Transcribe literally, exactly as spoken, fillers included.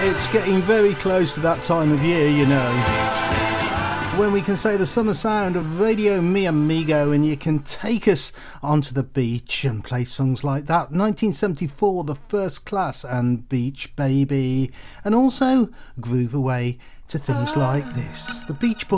It's getting very close to that time of year, you know, when we can say the summer sound of Radio Mi Amigo and you can take us onto the beach and play songs like that. nineteen seventy-four, The First Class and Beach Baby, and also groove away to things like this. The Beach Boys.